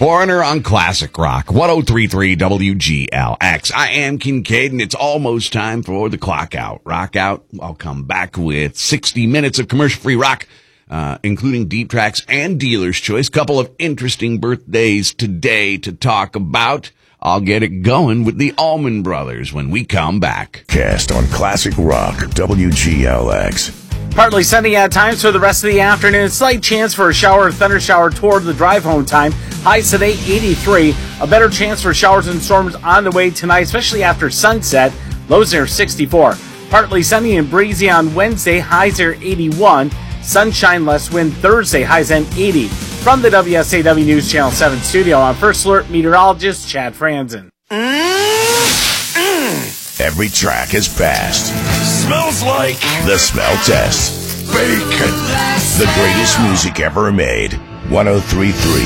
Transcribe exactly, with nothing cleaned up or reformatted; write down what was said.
Foreigner on Classic Rock, ten thirty-three W G L X. I am Kincaid, and it's almost time for the clock out. Rock out. I'll come back with sixty minutes of commercial-free rock, uh, including deep tracks and dealer's choice. Couple of interesting birthdays today to talk about. I'll get it going with the Allman Brothers when we come back. Cast on Classic Rock, W G L X. Partly sunny at times for the rest of the afternoon. Slight chance for a shower or thunder shower toward the drive home time. Highs today, eighty-three. A better chance for showers and storms on the way tonight, especially after sunset. Lows near sixty-four. Partly sunny and breezy on Wednesday. Highs are eighty-one. Sunshine, less wind Thursday. Highs end eighty. From the W S A W News Channel seven studio, I'm First Alert meteorologist Chad Franzen. Every track is passed. Smells like the smell test. Bacon. The greatest music ever made. ten thirty-three